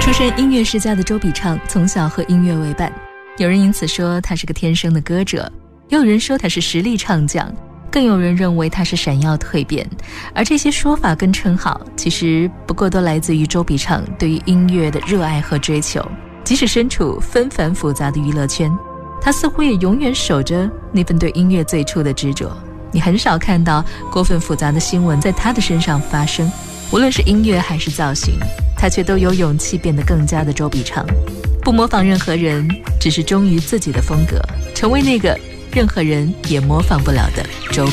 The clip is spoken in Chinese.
出身音乐世家的周笔畅从小和音乐为伴，有人因此说他是个天生的歌者，也有人说他是实力唱将，更有人认为他是闪耀蜕变。而这些说法跟称号其实不过都来自于周笔畅对于音乐的热爱和追求。即使身处纷繁复杂的娱乐圈，他似乎也永远守着那份对音乐最初的执着。你很少看到过分复杂的新闻在他的身上发生，无论是音乐还是造型，他却都有勇气变得更加的周笔畅，不模仿任何人，只是忠于自己的风格，成为那个任何人也模仿不了的周